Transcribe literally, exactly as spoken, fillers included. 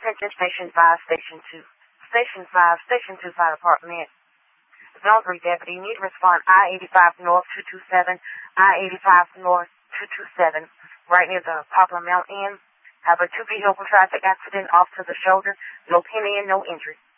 Attention Station five, Station two. Station five, Station two Fire Department. Zone three Deputy, need to respond I eighty-five North two two seven, I eighty-five North two two seven, right near the Poplar Mountain Inn. Have a two-vehicle traffic accident off to the shoulder. No penny and no injury.